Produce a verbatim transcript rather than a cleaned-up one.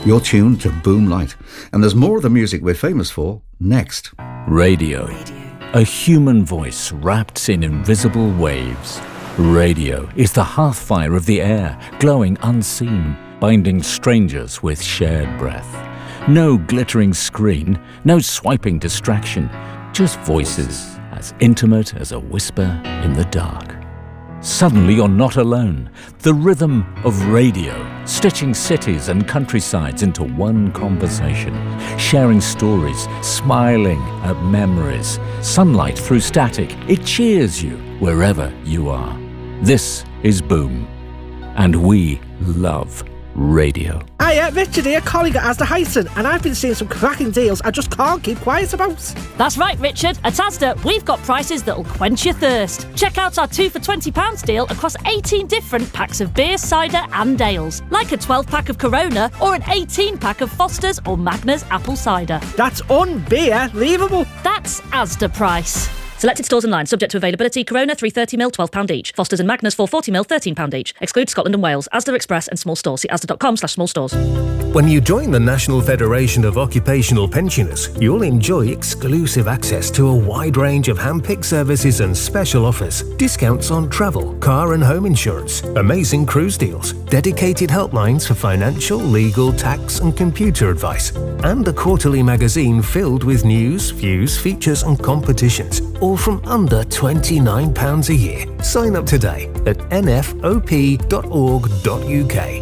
You're tuned to Boom Light, and there's more of the music we're famous for next. Radio. A human voice wrapped in invisible waves. Radio is the hearthfire of the air, glowing unseen, binding strangers with shared breath. No glittering screen, no swiping distraction, just voices as intimate as a whisper in the dark. Suddenly you're not alone. The rhythm of radio, stitching cities and countrysides into one conversation, sharing stories, smiling at memories. Sunlight through static, it cheers you wherever you are. This is Boom, and we love radio. Hiya, Richard here, colleague at Asda Hyson, and I've been seeing some cracking deals I just can't keep quiet about. That's right, Richard. At Asda, we've got prices that'll quench your thirst. Check out our two for twenty pounds deal across eighteen different packs of beer, cider and ales, like a twelve pack of Corona or an eighteen pack of Foster's or Magna's apple cider. That's unbelievable. That's Asda price. Selected stores and lines, subject to availability. Corona three thirty milliliters, twelve pounds each. Foster's and Magners four forty milliliters, thirteen pounds each. Exclude Scotland and Wales. Asda Express and small stores. See asda.com slash small stores. When you join the National Federation of Occupational Pensioners, you'll enjoy exclusive access to a wide range of hand-picked services and special offers. Discounts on travel, car and home insurance, amazing cruise deals, dedicated helplines for financial, legal, tax and computer advice, and a quarterly magazine filled with news, views, features and competitions, all from under twenty-nine pounds a year. Sign up today at n f o p dot org dot u k.